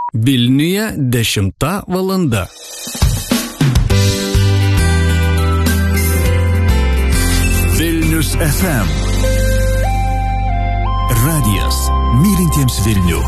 Vilniuje 10 valanda. Vilnius FM. Radijas mylintiems Vilnių.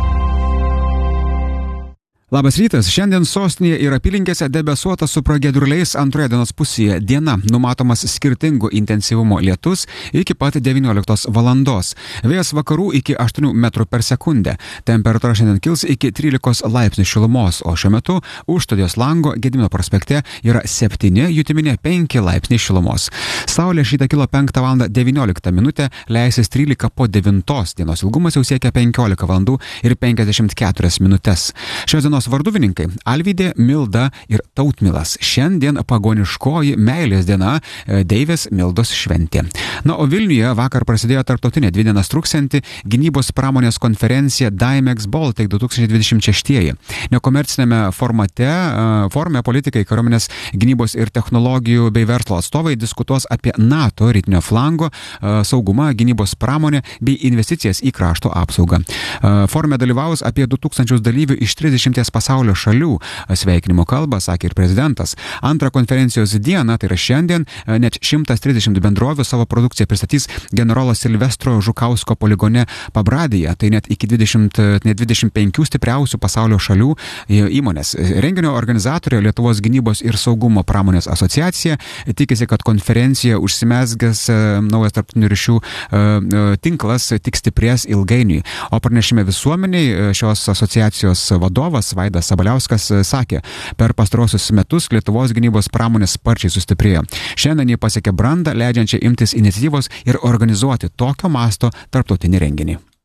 Labas rytas. Šiandien sostinėje ir apylinkėse debesuota su pragiedruliais antroje dienos pusėje. Diena numatomas skirtingų intensyvumo lietus iki pat 19 valandos. Vėjas vakarų iki 8 metrų per sekundę. Temperatūra šiandien kils iki 13 laipsnių šilumos, o šiuo metu už studijos lango Gedimino prospekte yra 7, jutiminė 5 laipsniai šilumos. Saulė šį rytą kilo 5:19 minutę, leisis 13 po 9. Dienos ilgumas jau siekia 15 valandų ir 54 minutės. Šios dienos varduvininkai Alvydė, Milda ir Tautmilas. Šiandien pagoniškoji meilės diena, Deivės Mildos šventė. Na, o Vilniuje vakar prasidėjo tarptautinė 2 dienas truksianti gynybos pramonės konferencija Dymex Baltic 2026. Nekomercinėme forume politikai, kariuomenės gynybos ir technologijų bei verslo atstovai diskutuos apie NATO rytinio flango saugumą, gynybos pramonę bei investicijas į krašto apsaugą. Forume dalyvaus apie 2000 dalyvių iš 30 pasaulio šalių. Sveikinimo kalbą sakė ir prezidentas. Antrą konferencijos dieną, tai yra šiandien, net 130 bendrovių savo produkciją pristatys generolo Silvestro Žukausko poligone Pabradėje. Tai net iki 25 stipriausių pasaulio šalių įmonės. Renginio organizatorė Lietuvos gynybos ir saugumo pramonės asociacija tikisi, kad konferencija užsimezgęs naujas tarptautinių ryšių tinklas tik stiprės ilgainiui. O pranešime visuomeniai šios asociacijos vadovas Vaidas Sabaliauskas sakė, per pastarosius metus Lietuvos gynybos pramonės sparčiai sustiprėjo. Šiandien jie pasiekė brandą, leidžiančią imtis iniciatyvos ir organizuoti tokio masto tarptautinį renginį.